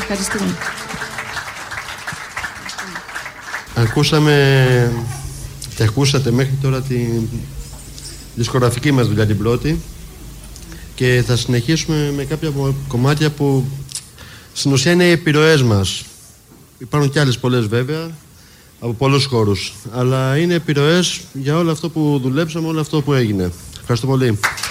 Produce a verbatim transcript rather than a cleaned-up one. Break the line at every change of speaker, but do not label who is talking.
Ευχαριστούμε.
Ακούσαμε και ακούσατε μέχρι τώρα τη δισκογραφική μας δουλειά την πρώτη και θα συνεχίσουμε με κάποια κομμάτια που στην ουσία είναι οι επιρροές μας. Υπάρχουν κι άλλες πολλές βέβαια από πολλούς χώρους, αλλά είναι επιρροές για όλο αυτό που δουλέψαμε, όλο αυτό που έγινε. Ευχαριστώ πολύ.